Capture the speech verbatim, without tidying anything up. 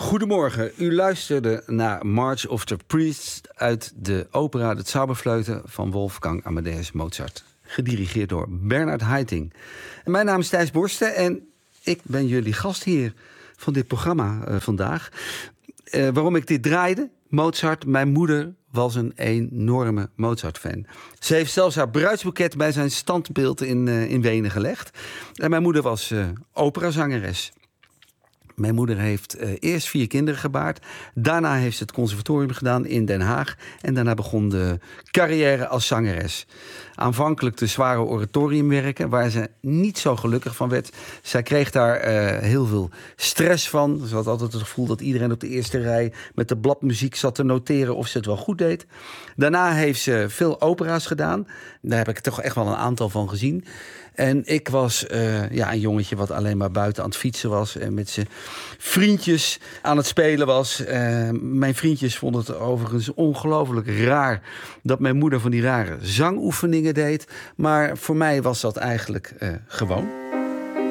Goedemorgen, u luisterde naar March of the Priests uit de opera De Zauberflöte van Wolfgang Amadeus Mozart. Gedirigeerd door Bernard Haitink. Mijn naam is Thijs Borsten en ik ben jullie gastheer van dit programma uh, vandaag. Uh, waarom ik dit draaide? Mozart, mijn moeder was een enorme Mozart-fan. Ze heeft zelfs haar bruidsboeket bij zijn standbeeld in, uh, in Wenen gelegd. En mijn moeder was uh, operazangeres. Mijn moeder heeft uh, eerst vier kinderen gebaard. Daarna heeft ze het conservatorium gedaan in Den Haag. En daarna begon de carrière als zangeres. Aanvankelijk de zware oratoriumwerken, waar ze niet zo gelukkig van werd. Zij kreeg daar uh, heel veel stress van. Ze had altijd het gevoel dat iedereen op de eerste rij met de bladmuziek zat te noteren of ze het wel goed deed. Daarna heeft ze veel opera's gedaan. Daar heb ik toch echt wel een aantal van gezien. En ik was uh, ja, een jongetje wat alleen maar buiten aan het fietsen was en met zijn vriendjes aan het spelen was. Uh, mijn vriendjes vonden het overigens ongelooflijk raar dat mijn moeder van die rare zangoefeningen deed. Maar voor mij was dat eigenlijk uh, gewoon.